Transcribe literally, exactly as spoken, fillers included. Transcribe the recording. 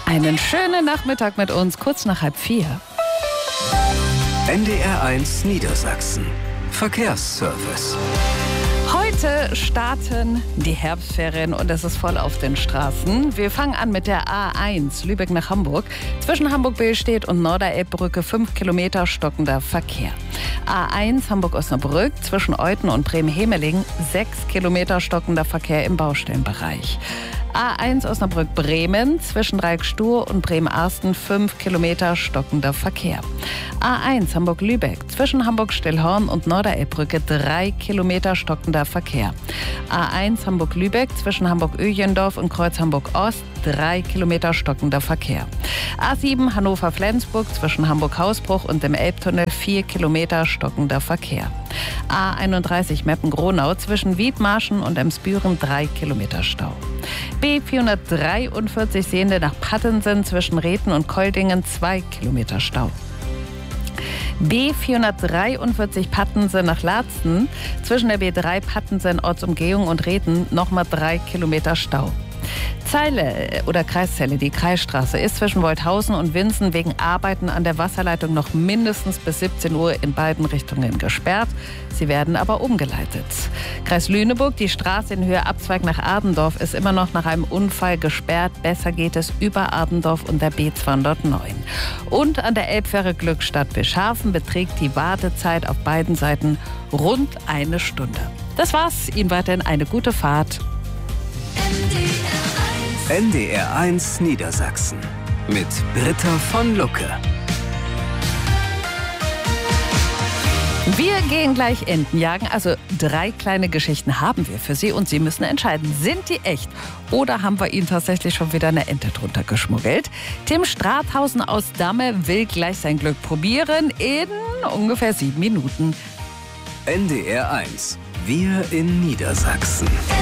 Einen schönen Nachmittag mit uns, kurz nach halb vier. N D R eins Niedersachsen. Verkehrsservice. Heute starten die Herbstferien und es ist voll auf den Straßen. Wir fangen an mit der A eins, Lübeck nach Hamburg. Zwischen Hamburg-Billstedt und Norderelbbrücke fünf Kilometer stockender Verkehr. A eins Hamburg-Osnabrück, zwischen Euten und Bremen-Hemeling sechs Kilometer stockender Verkehr im Baustellenbereich. A eins Osnabrück-Bremen, zwischen Dreieckstuhr und Bremen-Arsten fünf Kilometer stockender Verkehr. A eins Hamburg-Lübeck, zwischen Hamburg-Stillhorn und Norderelbbrücke drei Kilometer stockender Verkehr. A eins Hamburg-Lübeck, zwischen Hamburg-Öjendorf und Kreuz Hamburg-Ost drei Kilometer stockender Verkehr. A sieben Hannover-Flensburg, zwischen Hamburg-Hausbruch und dem Elbtunnel vier Kilometer stockender Verkehr. A einunddreißig Meppen-Gronau, zwischen Wiedmarschen und Emsbüren drei Kilometer Stau. B vierhundertdreiundvierzig Sehende nach Pattensen, zwischen Rethen und Koldingen zwei Kilometer Stau. B vierhundertdreiundvierzig Pattensen nach Laatzen, zwischen der B drei Pattensen Ortsumgehung und Rethen nochmal drei Kilometer Stau. Zeile oder Kreiszelle, die Kreisstraße, ist zwischen Wolthausen und Winsen wegen Arbeiten an der Wasserleitung noch mindestens bis siebzehn Uhr in beiden Richtungen gesperrt. Sie werden aber umgeleitet. Kreis Lüneburg, die Straße in Höhe Abzweig nach Adendorf ist immer noch nach einem Unfall gesperrt. Besser geht es über Adendorf und der B zweihundertneun. Und an der Elbfähre Glückstadt-Bischhafen beträgt die Wartezeit auf beiden Seiten rund eine Stunde. Das war's. Ihnen weiterhin eine gute Fahrt. N D R eins Niedersachsen mit Britta von Lucke. Wir gehen gleich Enten jagen. Also drei kleine Geschichten haben wir für Sie und Sie müssen entscheiden, sind die echt oder haben wir Ihnen tatsächlich schon wieder eine Ente drunter geschmuggelt? Tim Strathausen aus Damme will gleich sein Glück probieren in ungefähr sieben Minuten. N D R eins. Wir in Niedersachsen.